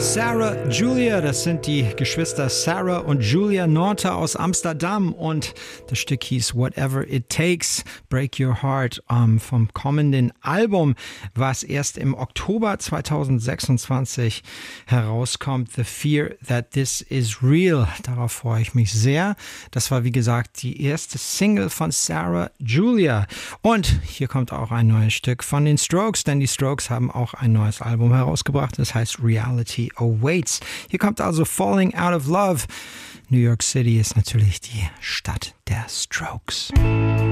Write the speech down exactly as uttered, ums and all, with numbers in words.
Sarah Julia, das sind die Geschwister Sarah und Julia Norte aus Amsterdam und das Stück hieß Whatever It Takes, Break Your Heart um, vom kommenden Album, was erst im Oktober zweitausendsechsundzwanzig herauskommt, The Fear That This Is Real. Darauf freue ich mich sehr. Das war wie gesagt die erste Single von Sarah Julia und hier kommt auch ein neues Stück von den Strokes, denn die Strokes haben auch ein neues Album herausgebracht, das heißt Reality Awaits. Hier kommt also Falling Out of Love. New York City ist natürlich die Stadt der Strokes.